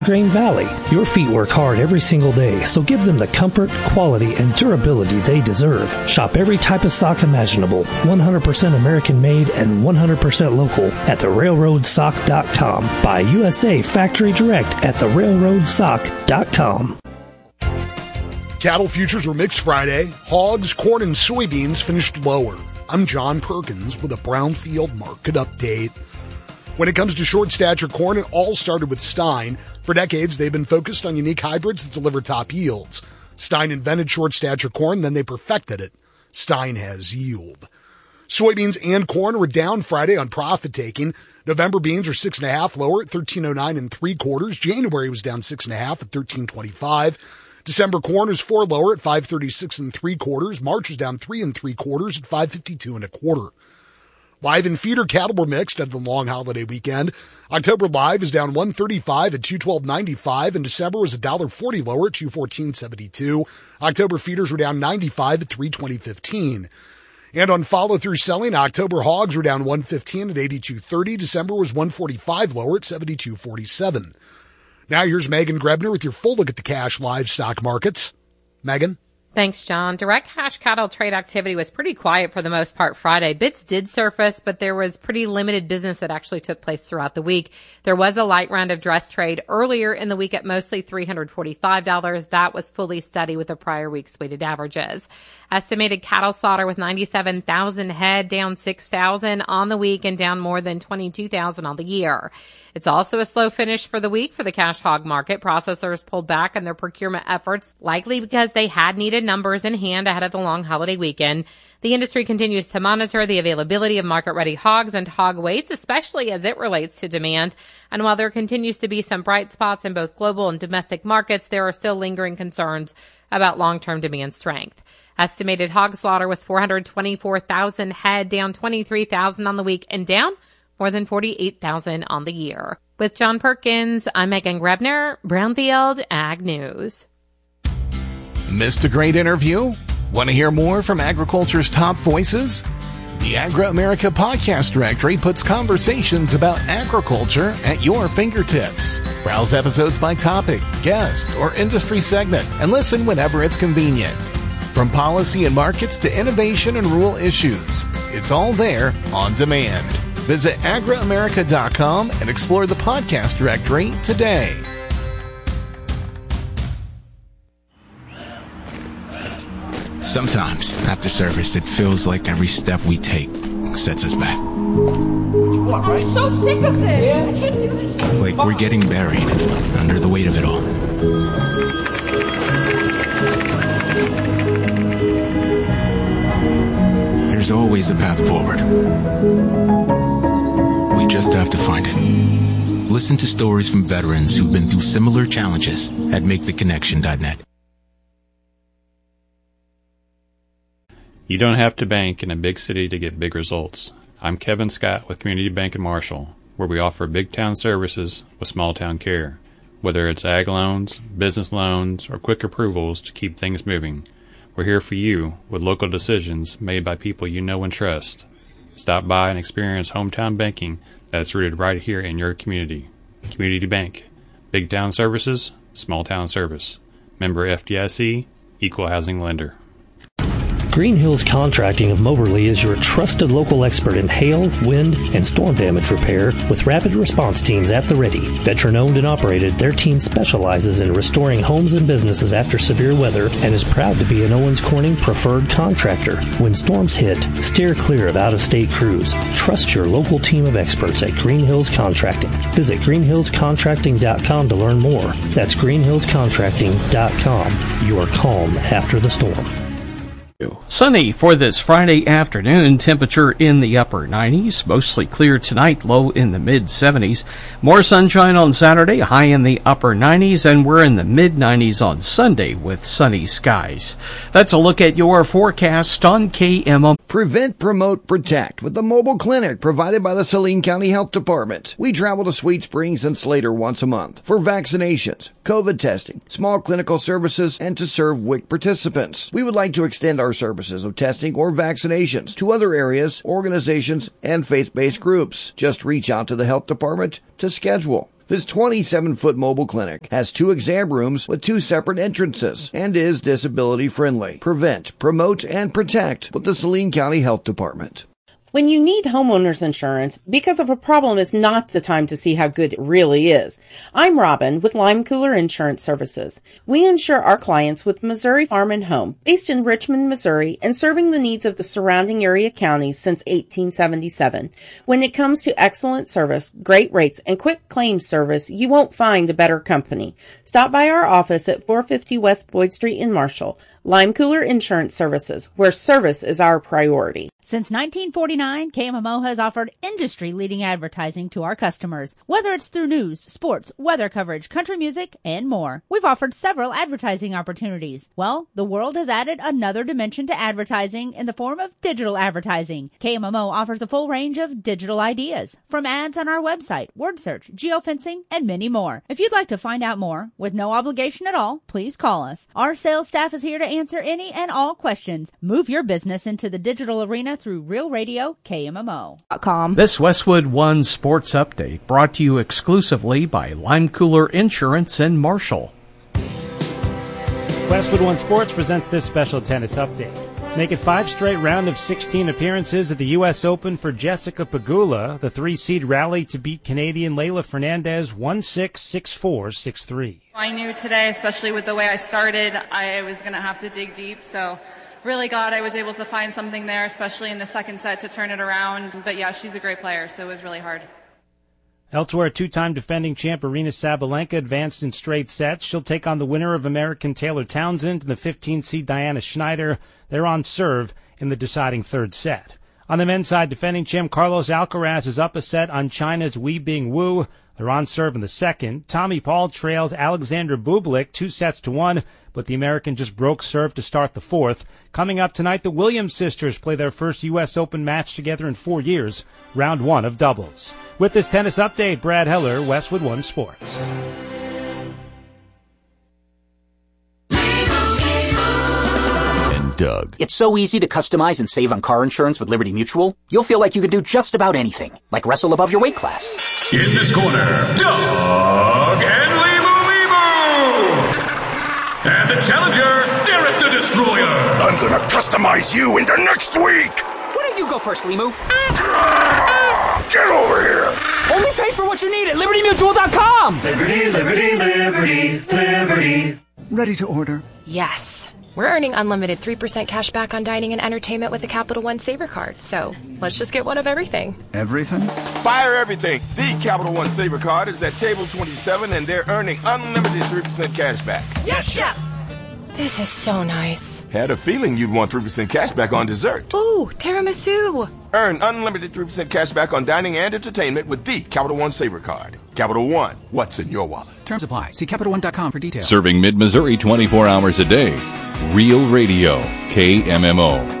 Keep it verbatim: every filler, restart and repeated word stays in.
Grain Valley. Your feet work hard every single day, so give them the comfort, quality, and durability they deserve. Shop every type of sock imaginable, one hundred percent American-made and one hundred percent local at the railroad sock dot com. Buy U S A Factory Direct at the railroad sock dot com. Cattle futures were mixed Friday. Hogs, corn, and soybeans finished lower. I'm John Perkins with a Brownfield market update. When it comes to short stature corn, it all started with Stein. For decades, they've been focused on unique hybrids that deliver top yields. Stein invented short stature corn, then they perfected it. Stein has yield. Soybeans and corn were down Friday on profit taking. November beans are six and a half lower at thirteen oh nine and three quarters. January was down six and a half at thirteen twenty-five. December corn is four lower at five thirty-six and three quarters. March was down three and three quarters at five fifty-two and a quarter. Live and feeder cattle were mixed at the long holiday weekend. October live is down one thirty-five at two twelve ninety-five, and December was one dollar forty lower at two fourteen seventy-two. October feeders were down ninety-five at three twenty fifteen. And on follow-through selling, October hogs were down one fifteen at eighty-two thirty. December was one forty-five lower at seventy-two forty-seven. Now here's Megan Grebner with your full look at the cash livestock markets. Megan? Thanks, John. Direct cash cattle trade activity was pretty quiet for the most part Friday. Bits did surface, but there was pretty limited business that actually took place throughout the week. There was a light round of dress trade earlier in the week at mostly three hundred forty-five dollars. That was fully steady with the prior week's weighted averages. Estimated cattle slaughter was ninety-seven thousand head, down six thousand on the week and down more than twenty-two thousand on the year. It's also a slow finish for the week for the cash hog market. Processors pulled back on their procurement efforts, likely because they had needed numbers in hand ahead of the long holiday weekend. The industry continues to monitor the availability of market-ready hogs and hog weights, especially as it relates to demand. And while there continues to be some bright spots in both global and domestic markets, there are still lingering concerns about long-term demand strength. Estimated hog slaughter was four hundred twenty-four thousand head, down twenty-three thousand on the week and down more than forty-eight thousand on the year. With John Perkins, I'm Megan Grebner, Brownfield Ag News. Missed a great interview? Want to hear more from agriculture's top voices? The Agri-America Podcast Directory puts conversations about agriculture at your fingertips. Browse episodes by topic, guest, or industry segment, and listen whenever it's convenient. From policy and markets to innovation and rural issues, it's all there on demand. Visit agri america dot com and explore the podcast directory today. Sometimes, after service, it feels like every step we take sets us back. I'm so sick of this. I can't do this. Like we're getting buried under the weight of it all. There's always a path forward. We just have to find it. Listen to stories from veterans who've been through similar challenges at make the connection dot net. You don't have to bank in a big city to get big results. I'm Kevin Scott with Community Bank in Marshall, where we offer big town services with small town care. Whether it's ag loans, business loans, or quick approvals to keep things moving, we're here for you with local decisions made by people you know and trust. Stop by and experience hometown banking that's rooted right here in your community. Community Bank. Big town services, small town service. Member F D I C, Equal Housing Lender. Green Hills Contracting of Moberly is your trusted local expert in hail, wind, and storm damage repair with rapid response teams at the ready. Veteran-owned and operated, their team specializes in restoring homes and businesses after severe weather and is proud to be an Owens Corning preferred contractor. When storms hit, steer clear of out-of-state crews. Trust your local team of experts at Green Hills Contracting. Visit green hills contracting dot com to learn more. That's green hills contracting dot com. Your calm after the storm. Sunny for this Friday afternoon, temperature in the upper nineties, mostly clear tonight, low in the mid seventies. More sunshine on Saturday, high in the upper nineties, and we're in the mid nineties on Sunday with sunny skies. That's a look at your forecast on K M O. Prevent, Promote, Protect with the mobile clinic provided by the Saline County Health Department. We travel to Sweet Springs and Slater once a month for vaccinations, COVID testing, small clinical services, and to serve W I C participants. We would like to extend our services of testing or vaccinations to other areas, organizations, and faith-based groups. Just reach out to the health department to schedule. This twenty-seven foot mobile clinic has two exam rooms with two separate entrances and is disability friendly. Prevent, promote, and protect with the Saline County Health Department. When you need homeowners insurance, because of a problem is not the time to see how good it really is. I'm Robin with Lime Cooler Insurance Services. We insure our clients with Missouri Farm and Home, based in Richmond, Missouri, and serving the needs of the surrounding area counties since eighteen seventy-seven. When it comes to excellent service, great rates, and quick claims service, you won't find a better company. Stop by our office at four fifty West Boyd Street in Marshall. Lime Cooler Insurance Services, where service is our priority. Since nineteen forty-nine, K M M O has offered industry-leading advertising to our customers, whether it's through news, sports, weather coverage, country music, and more. We've offered several advertising opportunities. Well, the world has added another dimension to advertising in the form of digital advertising. K M M O offers a full range of digital ideas, from ads on our website, word search, geofencing, and many more. If you'd like to find out more, with no obligation at all, please call us. Our sales staff is here to answer any and all questions. Move your business into the digital arena through Real Radio K M M O. This Westwood One Sports Update brought to you exclusively by Lime Cooler Insurance in Marshall. Westwood One Sports presents this special tennis update. Make it five straight round of sixteen appearances at the U S Open for Jessica Pegula. The three-seed rally to beat Canadian Leylah Fernandez one six, six four, six three. I knew today, especially with the way I started, I was going to have to dig deep, so really glad I was able to find something there, especially in the second set to turn it around. But yeah, she's a great player, so it was really hard. Elsewhere, two-time defending champ Aryna Sabalenka advanced in straight sets. She'll take on the winner of American Taylor Townsend and the fifteen-seed Diana Schneider. They're on serve in the deciding third set. On the men's side, defending champ Carlos Alcaraz is up a set on China's Wei Bing Wu. They're on serve in the second. Tommy Paul trails Alexander Bublik two sets to one, but the American just broke serve to start the fourth. Coming up tonight, the Williams sisters play their first U S Open match together in four years, round one of doubles. With this tennis update, Brad Heller, Westwood One Sports. Doug. It's so easy to customize and save on car insurance with Liberty Mutual. You'll feel like you can do just about anything, like wrestle above your weight class. In this corner, Doug and Limu Limu! And the challenger, Derek the Destroyer! I'm gonna customize you into next week! Why don't you go first, Limu? Get over here! Only pay for what you need at Liberty Mutual dot com! Liberty, Liberty, Liberty, Liberty. Ready to order? Yes. We're earning unlimited three percent cash back on dining and entertainment with a Capital One Saver card, so let's just get one of everything. Everything? Fire everything! The Capital One Saver card is at table twenty-seven, and they're earning unlimited three percent cash back. Yes, Chef! This is so nice. Had a feeling you'd want three percent cash back on dessert. Ooh, tiramisu! Earn unlimited three percent cash back on dining and entertainment with the Capital One Saver card. Capital One, what's in your wallet? Terms apply. See Capital One dot com for details. Serving mid-Missouri twenty-four hours a day. Real Radio, K M M O.